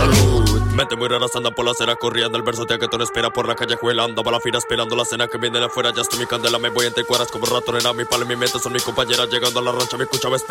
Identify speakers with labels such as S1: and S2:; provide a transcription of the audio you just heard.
S1: salud. Mente muy raras andan por la acera corriendo. El verso que tú no esperas por la callejuela. Andaba a la fila esperando la cena que viene de afuera. Ya estoy mi candela, me voy entre cuadras como rato. Era mi palo en mi mente, son mis compañeras llegando a la rancha. Me escuchaba esperar.